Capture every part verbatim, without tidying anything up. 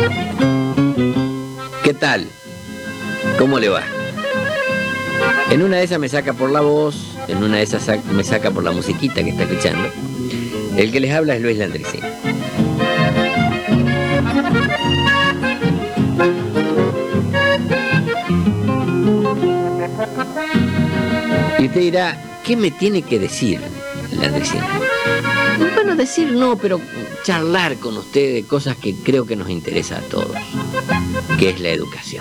¿Qué tal? ¿Cómo le va? En una de esas me saca por la voz, en una de esas sac- me saca por la musiquita que está escuchando. El que les habla es Luis Landricín. Y usted dirá, ¿qué me tiene que decir Landricín? Bueno, decir no, pero charlar con usted de cosas que creo que nos interesa a todos, que es la educación.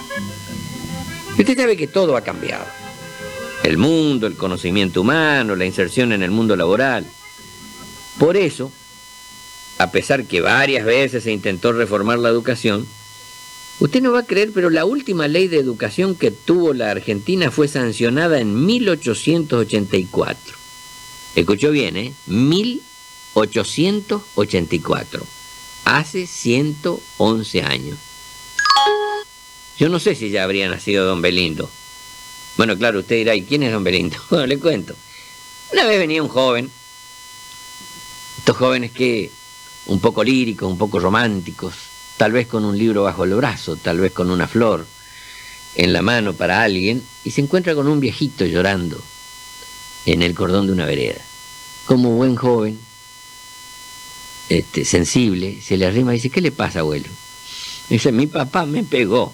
Y usted sabe que todo ha cambiado. El mundo, el conocimiento humano, la inserción en el mundo laboral. Por eso, a pesar que varias veces se intentó reformar la educación, usted no va a creer, pero la última ley de educación que tuvo la Argentina fue sancionada en mil ochocientos ochenta y cuatro. Escuchó bien, ¿eh? mil ochocientos ochenta y cuatro. Hace ciento once años. Yo no sé si ya habría nacido don Belindo. Bueno, claro, usted dirá, ¿y quién es don Belindo? Bueno, le cuento. Una vez venía un joven, estos jóvenes que, un poco líricos, un poco románticos, tal vez con un libro bajo el brazo, tal vez con una flor en la mano para alguien, y se encuentra con un viejito llorando en el cordón de una vereda. Como buen joven, este, sensible, se le arrima y dice, ¿qué le pasa, abuelo? Dice, mi papá me pegó.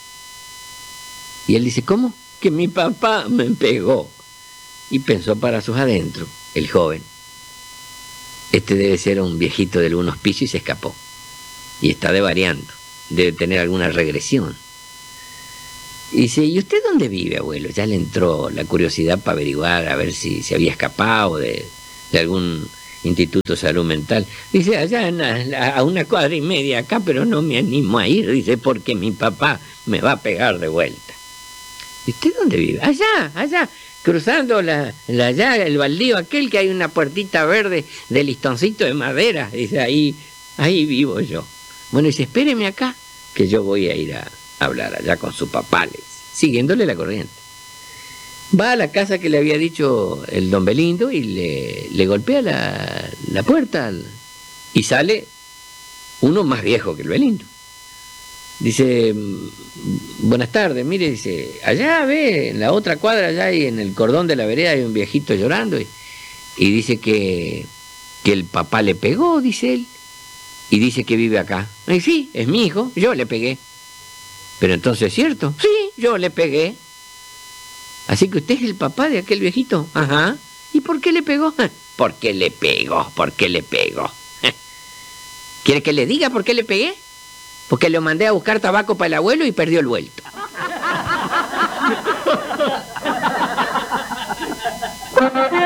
Y él dice, ¿cómo? Que mi papá me pegó. Y pensó para sus adentros, el joven, este debe ser un viejito de algunos pisos, y se escapó. Y está devariando, debe tener alguna regresión. Y dice, ¿y usted dónde vive, abuelo? Ya le entró la curiosidad para averiguar, a ver si se había escapado de, de algún instituto de salud mental. Dice, allá en la, a una cuadra y media acá, pero no me animo a ir, dice, porque mi papá me va a pegar de vuelta. ¿Y usted dónde vive? Allá, allá, cruzando la, la allá, el baldío aquel que hay una puertita verde de listoncito de madera. Dice, ahí, ahí vivo yo. Bueno, dice, espéreme acá, que yo voy a ir a hablar allá con su papá, le dice, siguiéndole la corriente. Va a la casa que le había dicho el don Belindo y le, le golpea la, la puerta y sale uno más viejo que el Belindo. Dice, buenas tardes, mire, dice, allá ve, en la otra cuadra, allá y en el cordón de la vereda hay un viejito llorando y, y dice que, que el papá le pegó, dice él, y dice que vive acá. Y sí, es mi hijo, yo le pegué. Pero entonces, ¿es cierto? Sí, yo le pegué. Así que usted es el papá de aquel viejito. Ajá. ¿Y por qué le pegó? ¿Por qué le pegó? ¿Por qué le pegó? ¿Quiere que le diga por qué le pegué? Porque lo mandé a buscar tabaco para el abuelo y perdió el vuelto.